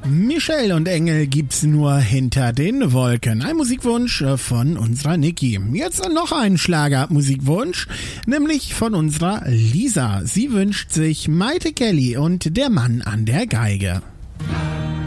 Michelle und Engel gibt's nur hinter den Wolken. Ein Musikwunsch von unserer Niki. Jetzt noch ein Schlager-Musikwunsch, nämlich von unserer Lisa. Sie wünscht sich Maite Kelly und der Mann an der Geige.